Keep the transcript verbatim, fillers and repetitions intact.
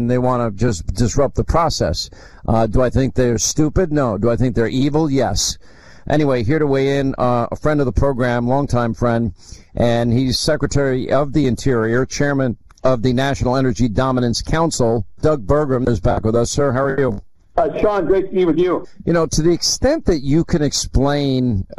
and they want to just disrupt the process. Uh, do I think they're stupid? No. Do I think they're evil? Yes. Anyway, here to weigh in, uh, a friend of the program, longtime friend, and he's Secretary of the Interior, Chairman of the National Energy Dominance Council. Doug Burgum is back with us. Sir, how are you? Uh, Sean, great to be with you. You know, to the extent that you can explain